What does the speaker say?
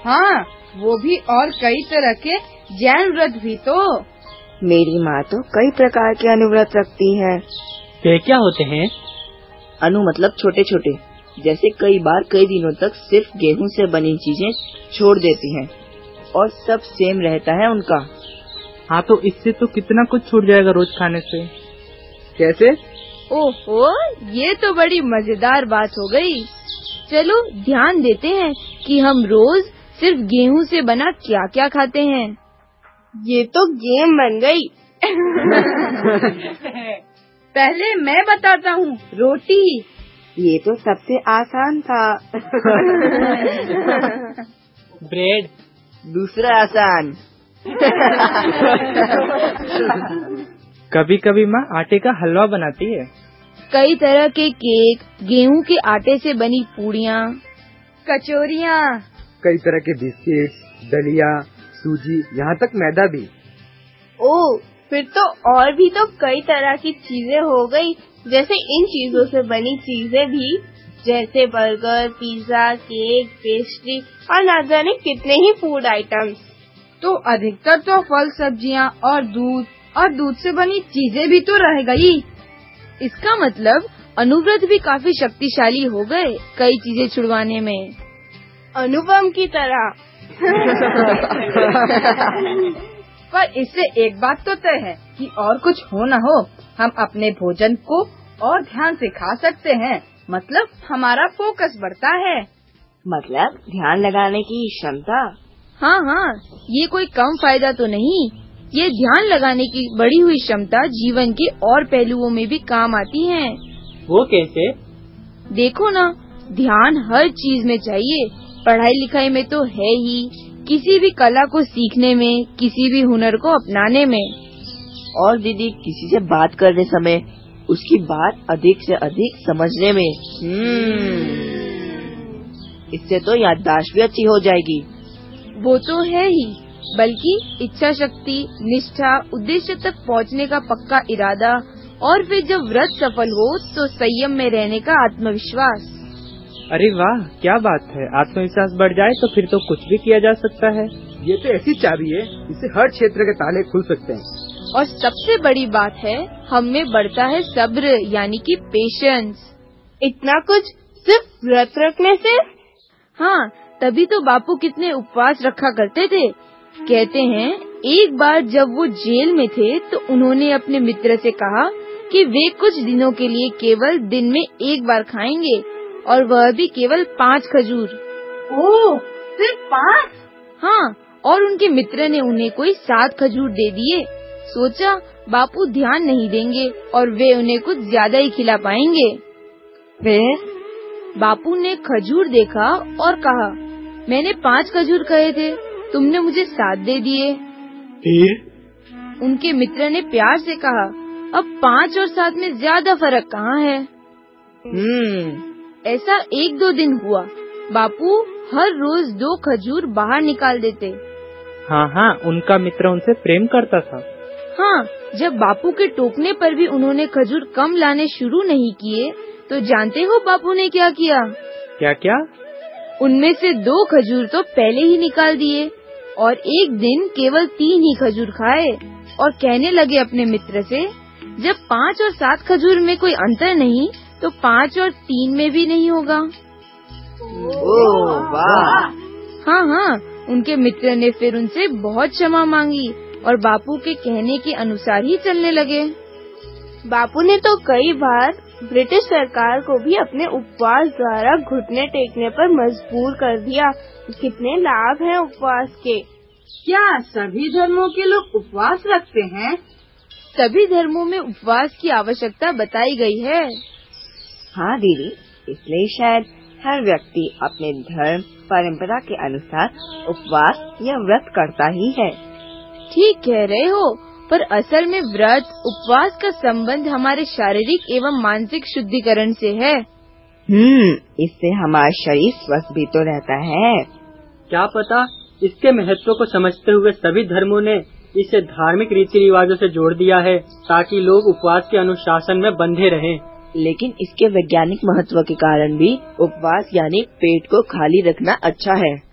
हाँ, वो भी और कई तरह के जैन व्रत भी तो। मेरी माँ तो कई प्रकार के अनुव्रत रखती है। वे क्या होते हैं? अनु मतलब छोटे छोटे, जैसे कई बार कई दिनों तक सिर्फ गेहूं से बनी चीजें छोड़ देती हैं और सब सेम रहता है उनका। हाँ, तो इससे तो कितना कुछ छूट जाएगा रोज खाने से। कैसे? ओहो, ये तो बड़ी मजेदार बात हो गई। चलो ध्यान देते हैं कि हम रोज सिर्फ गेहूं से बना क्या क्या खाते हैं। ये तो गेम बन गई। पहले मैं बताता हूँ, रोटी। ये तो सबसे आसान था। ब्रेड। दूसरा आसान। कभी कभी माँ आटे का हलवा बनाती है। कई तरह के केक, गेहूं के आटे से बनी पूड़ियाँ, कचौरियाँ, कई तरह के बिस्किट्स, दलिया, सूजी, यहाँ तक मैदा भी। ओह, फिर तो और भी तो कई तरह की चीजें हो गई। जैसे इन चीजों से बनी चीजें भी, जैसे बर्गर, पिज्जा, केक, पेस्ट्री और ना जाने कितने ही फूड आइटम्स। तो अधिकतर तो फल, सब्जियाँ और दूध से बनी चीजें भी तो रह गई। इसका मतलब अनुव्रत भी काफी शक्तिशाली हो गए कई चीजें छुड़वाने में। अनुपम की तरह। पर इससे एक बात तो तय है कि और कुछ हो न हो, हम अपने भोजन को और ध्यान से खा सकते हैं। मतलब हमारा फोकस बढ़ता है। मतलब ध्यान लगाने की क्षमता। हाँ, ये कोई कम फायदा तो नहीं। ये ध्यान लगाने की बढ़ी हुई क्षमता जीवन के और पहलुओं में भी काम आती है। वो कैसे? देखो ना, ध्यान हर चीज में चाहिए। पढ़ाई लिखाई में तो है ही, किसी भी कला को सीखने में, किसी भी हुनर को अपनाने में। और दीदी, किसी से बात करने समय उसकी बात अधिक से अधिक समझने में। इससे तो याददाश्त भी अच्छी हो जाएगी। वो तो है ही, बल्कि इच्छा शक्ति, निष्ठा, उद्देश्य तक पहुंचने का पक्का इरादा, और फिर जब व्रत सफल हो तो संयम में रहने का आत्मविश्वास। अरे वाह, क्या बात है। आत्मविश्वास बढ़ जाए तो फिर तो कुछ भी किया जा सकता है। ये तो ऐसी चाबी है, इससे हर क्षेत्र के ताले खुल सकते हैं। और सबसे बड़ी बात है, हम में बढ़ता है सब्र, यानी कि पेशेंस। इतना कुछ सिर्फ व्रत रखने से? हाँ, तभी तो बापू कितने उपवास रखा करते थे। कहते हैं एक बार जब वो जेल में थे तो उन्होंने अपने मित्र से कहा कि वे कुछ दिनों के लिए केवल दिन में एक बार खाएंगे, और वह भी केवल 5 खजूर। ओह, सिर्फ 5? हाँ, और उनके मित्र ने उन्हें कोई 7 खजूर दे दिए। सोचा बापू ध्यान नहीं देंगे और वे उन्हें कुछ ज्यादा ही खिला पाएंगे। फिर बापू ने खजूर देखा और कहा, मैंने 5 खजूर कहे थे, तुमने मुझे 7 दे दिए। फिर उनके मित्र ने प्यार से कहा, अब 5 और 7 में ज्यादा फर्क कहाँ है। ऐसा 1-2 दिन हुआ। बापू हर रोज 2 खजूर बाहर निकाल देते। हाँ, उनका मित्र उनसे प्रेम करता था। हाँ, जब बापू के टोकने पर भी उन्होंने खजूर कम लाने शुरू नहीं किए तो जानते हो बापू ने क्या किया? क्या? उनमें से 2 खजूर तो पहले ही निकाल दिए और एक दिन केवल 3 ही खजूर खाए, और कहने लगे अपने मित्र से, जब 5 और 7 खजूर में कोई अंतर नहीं तो 5 और 3 में भी नहीं होगा। ओह वाह! हाँ, उनके मित्र ने फिर उनसे बहुत क्षमा मांगी और बापू के कहने के अनुसार ही चलने लगे। बापू ने तो कई बार ब्रिटिश सरकार को भी अपने उपवास द्वारा घुटने टेकने पर मजबूर कर दिया। कितने लाभ हैं उपवास के। क्या सभी धर्मों के लोग उपवास रखते हैं? सभी धर्मों में उपवास की आवश्यकता बताई गई है। हाँ दीदी, इसलिए शायद हर व्यक्ति अपने धर्म परंपरा के अनुसार उपवास या व्रत करता ही है। ठीक कह रहे हो, पर असल में व्रत उपवास का संबंध हमारे शारीरिक एवं मानसिक शुद्धिकरण से है। इससे हमारा शरीर स्वस्थ भी तो रहता है। क्या पता, इसके महत्व को समझते हुए सभी धर्मों ने इसे धार्मिक रीति रिवाजों से जोड़ दिया है ताकि लोग उपवास के अनुशासन में बंधे रहें। लेकिन इसके वैज्ञानिक महत्व के कारण भी उपवास यानी पेट को खाली रखना अच्छा है।